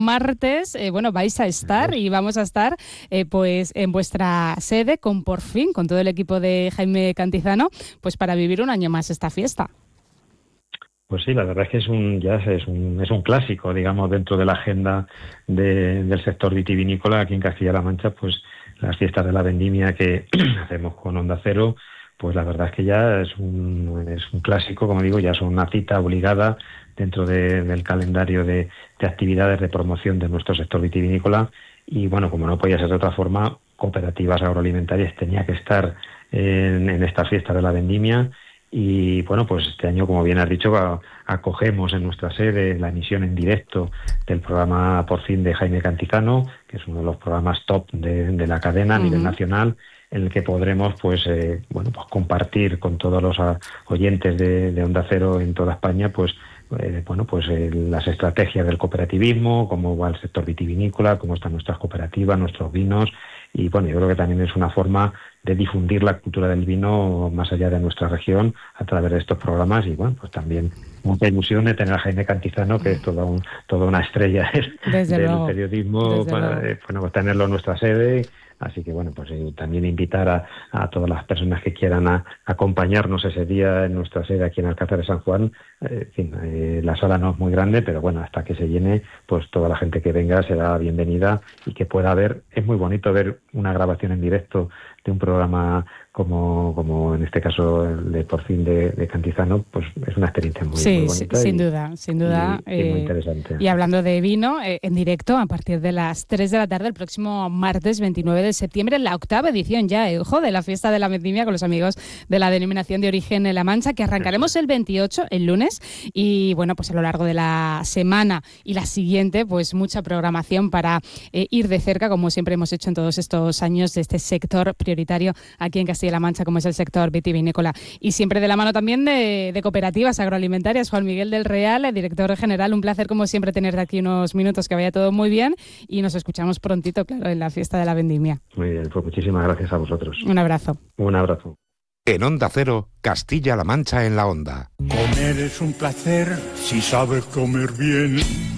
martes, vais a estar y vamos a estar pues en vuestra sede con Por Fin, con todo el equipo de Jaime Cantizano, pues para vivir un año más esta fiesta. Pues sí, la verdad es que es un clásico, digamos, dentro de la agenda del sector vitivinícola aquí en Castilla-La Mancha, pues las fiestas de la vendimia que hacemos con Onda Cero, pues la verdad es que ya es un clásico, como digo, ya son una cita obligada dentro del calendario de actividades de promoción de nuestro sector vitivinícola. Y bueno, como no podía ser de otra forma, Cooperativas Agroalimentarias tenía que estar en esta fiesta de la vendimia. Y bueno, pues este año, como bien has dicho, acogemos en nuestra sede la emisión en directo del programa Por Fin de Jaime Cantizano, que es uno de los programas top de la cadena a nivel nacional, en el que podremos pues compartir con todos los oyentes de Onda Cero en toda España las estrategias del cooperativismo, cómo va el sector vitivinícola, cómo están nuestras cooperativas, nuestros vinos. Y bueno, yo creo que también es una forma de difundir la cultura del vino más allá de nuestra región a través de estos programas. Y bueno, pues también mucha ilusión de tener a Jaime Cantizano, que es toda una estrella del periodismo, pues tenerlo en nuestra sede. Así que bueno, pues también invitar a todas las personas que quieran acompañarnos ese día en nuestra sede aquí en Alcázar de San Juan. La sala no es muy grande, pero bueno, hasta que se llene, pues toda la gente que venga será bienvenida y que pueda ver. Es muy bonito ver una grabación en directo de un programa como en este caso el de Por Fin de Cantizano, pues es una experiencia muy bonita. Sin duda. Y muy interesante. Y hablando de vino, en directo a partir de las 3 de la tarde el próximo martes 29 de septiembre, la 8ª edición ya, de la fiesta de la vendimia con los amigos de la denominación de origen en La Mancha, que arrancaremos el 28, el lunes, y bueno, pues a lo largo de la semana y la siguiente, pues mucha programación para ir de cerca, como siempre hemos hecho en todos estos años, de este sector prioritario aquí en Castilla-La Mancha, como es el sector vitivinícola, y siempre de la mano también de cooperativas agroalimentarias. Juan Miguel del Real, el director general, un placer como siempre tenerte aquí unos minutos, que vaya todo muy bien y nos escuchamos prontito, claro, en la fiesta de la vendimia. Muy bien, pues muchísimas gracias a vosotros. Un abrazo. Un abrazo. En Onda Cero, Castilla-La Mancha en la Onda. Comer es un placer si sabes comer bien.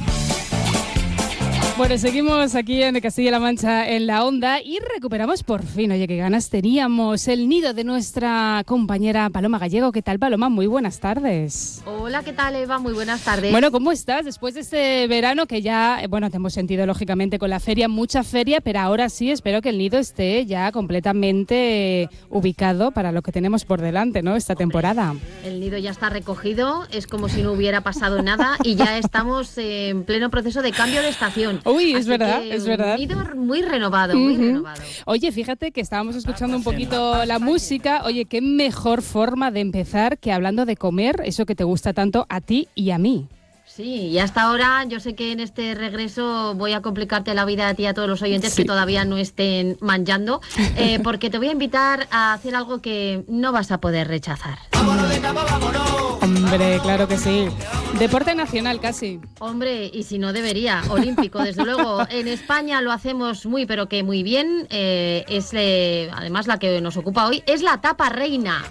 Bueno, seguimos aquí en Castilla-La Mancha en la Onda y recuperamos por fin, oye, qué ganas teníamos, el nido de nuestra compañera Paloma Gallego. ¿Qué tal, Paloma? Muy buenas tardes. Hola, ¿qué tal, Eva? Muy buenas tardes. Bueno, ¿cómo estás? Después de este verano que ya, te hemos sentido lógicamente con la feria, mucha feria, pero ahora sí espero que el nido esté ya completamente ubicado para lo que tenemos por delante, ¿no? Esta temporada. El nido ya está recogido, es como si no hubiera pasado nada y ya estamos en pleno proceso de cambio de estación. Uy, es verdad. Un nido muy renovado, muy renovado. Oye, fíjate que estábamos escuchando un poquito la música. Oye, qué mejor forma de empezar que hablando de comer, eso que te gusta tanto a ti y a mí. Sí, y hasta ahora yo sé que en este regreso voy a complicarte la vida a ti y a todos los oyentes que todavía no estén manchando, porque te voy a invitar a hacer algo que no vas a poder rechazar. Hombre, claro que sí. Deporte nacional casi. Hombre, y si no debería, olímpico, desde luego. En España lo hacemos muy, pero que muy bien. Además, la que nos ocupa hoy es la tapa reina.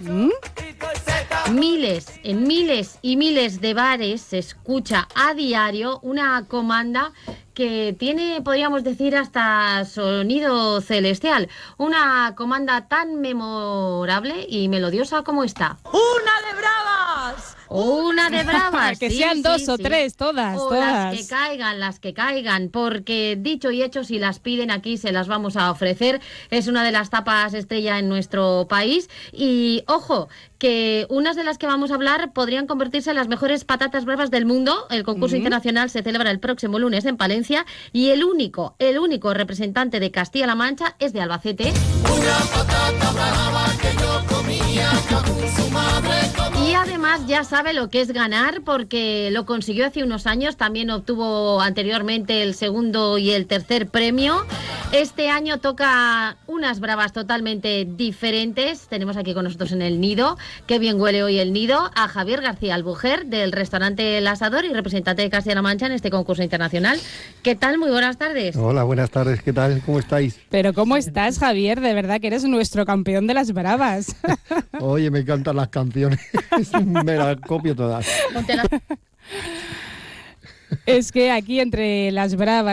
En miles y miles de bares se escucha a diario una comanda que tiene, podríamos decir, hasta sonido celestial. Una comanda tan memorable y melodiosa como esta. ¡Una de bravas! Una de bravas. Que sean dos o tres, todas. Las que caigan, porque dicho y hecho, si las piden aquí se las vamos a ofrecer. Es una de las tapas estrella en nuestro país. Y ojo, que unas de las que vamos a hablar podrían convertirse en las mejores patatas bravas del mundo. El concurso internacional se celebra el próximo lunes en Palencia y el único representante de Castilla-La Mancha es de Albacete. Una patata brava que yo comía con su madre. Y además ya sabe lo que es ganar, porque lo consiguió hace unos años, también obtuvo anteriormente el segundo y el tercer premio. Este año toca unas bravas totalmente diferentes. Tenemos aquí con nosotros en el nido, qué bien huele hoy el nido, a Javier García Albujer del restaurante El Asador y representante de Castilla-La Mancha en este concurso internacional. ¿Qué tal? Muy buenas tardes. Hola, buenas tardes. ¿Qué tal? ¿Cómo estáis? Pero ¿cómo estás, Javier? De verdad que eres nuestro campeón de las bravas. Oye, me encantan las canciones. Me las copio todas. Es que aquí entre las bravas